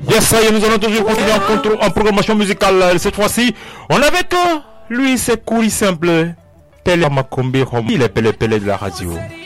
Yes, ça y est, nous allons toujours continuer en programmation musicale. Cette fois-ci, on est avec lui, c'est cool, simple. Pele Makombe, il est Pele de la radio.